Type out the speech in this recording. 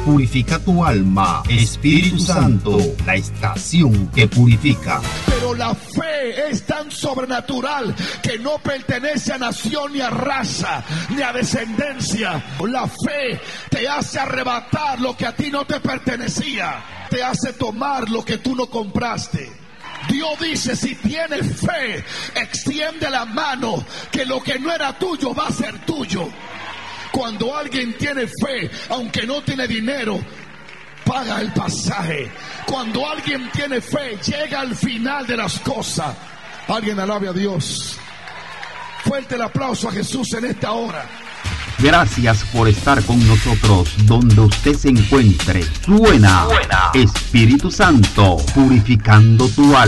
purifica tu alma. Espíritu Santo, la estación que purifica. Pero la fe es tan sobrenatural que no pertenece a nación, ni a raza, ni a descendencia. La fe te hace arrebatar lo que a ti no te pertenecía, te hace tomar lo que tú no compraste. Dios dice: si tienes fe, extiende la mano, que lo que no era tuyo va a ser tuyo. Cuando alguien tiene fe, aunque no tiene dinero, paga el pasaje. Cuando alguien tiene fe, llega al final de las cosas. Alguien alabe a Dios. Fuerte el aplauso a Jesús en esta hora. Gracias por estar con nosotros donde usted se encuentre. Suena Espíritu Santo, purificando tu alma.